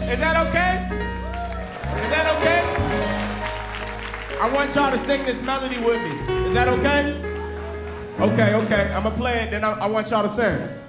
Is that okay? Is that okay? I want y'all to sing this melody with me. Is that okay? Okay. I'm gonna play it, then I want y'all to sing.